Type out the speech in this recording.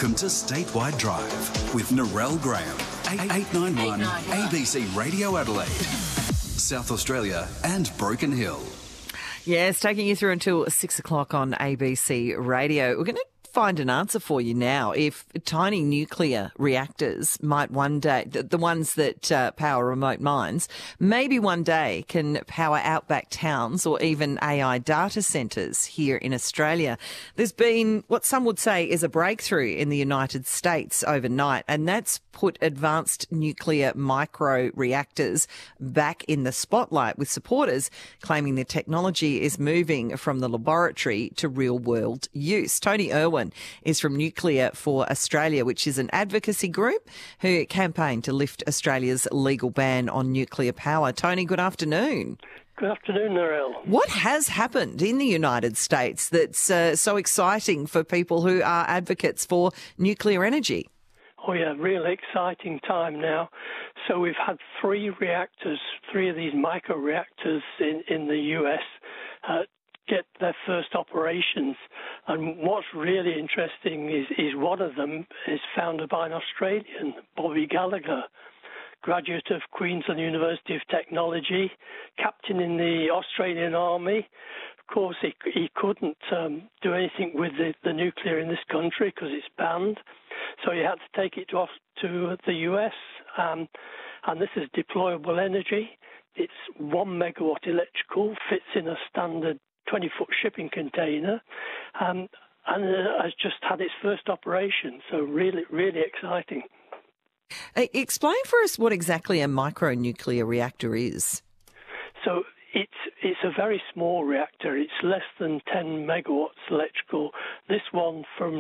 Welcome to Statewide Drive with Narelle Graham, 891 ABC Radio Adelaide, South Australia and Broken Hill. Yes, taking you through until 6 o'clock on ABC Radio. We're going to find an answer for you now. If tiny nuclear reactors might one day, the ones that power remote mines, maybe one day can power outback towns or even AI data centres here in Australia. There's been what some would say is a breakthrough in the United States overnight, and that's put advanced nuclear micro reactors back in the spotlight, with supporters claiming the technology is moving from the laboratory to real world use. Tony Irwin is from Nuclear for Australia, which is an advocacy group who campaign to lift Australia's legal ban on nuclear power. Tony, good afternoon. Good afternoon, Narelle. What has happened in the United States that's so exciting for people who are advocates for nuclear energy? Oh, yeah, really exciting time now. So we've had three of these micro reactors in the US get their first operations. And what's really interesting is one of them is founded by an Australian, Bobby Gallagher, graduate of Queensland University of Technology, captain in the Australian Army. Of course, he couldn't do anything with the nuclear in this country because it's banned. So he had to take it to the US, and this is deployable energy. It's 1 megawatt electrical, fits in a standard 20-foot shipping container, and has just had its first operation. So really, really exciting. Explain for us what exactly a micronuclear reactor is. So it's a very small reactor. It's less than 10 megawatts electrical. This one from